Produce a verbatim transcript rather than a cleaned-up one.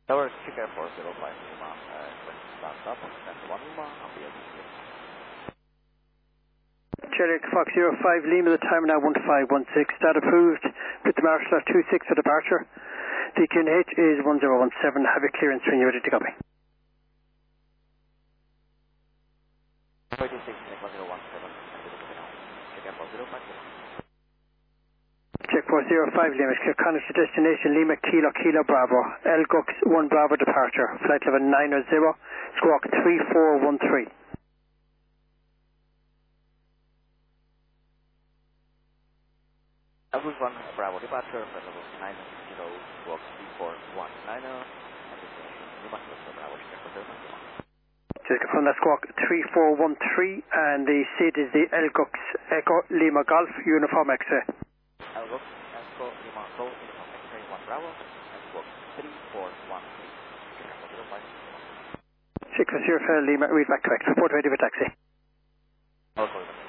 Tower Chicken four zero five Lima, uh, stand up, stand one Lima, I'll be able to. Cherry Fox zero five Lima, the time now one five one six, that approved with the marshal at two six for departure. The Q N H is one zero one seven, have your clearance when you're ready to copy. thirty-six, one zero one seven, Chicken four zero five Lima. Check four zero five Lima, clear contact to destination Lima Kilo Kilo Bravo, L G U X one Bravo departure, flight level nine zero, squawk three four one three. L G U X one Bravo departure, flight level nine zero, squawk three four one nine, and destination Lima Kilo Bravo, Chicken four zero five Lima. Just confirm that squawk three four one three, and the seat is the L G U X Echo Lima Golf Uniform X-ray. L G U X Echo Lima Golf Uniform X-ray one Bravo, and squawk three four one three, Chicken four zero five Lima. six zero Lima, read back correct, report ready for taxi. Okay.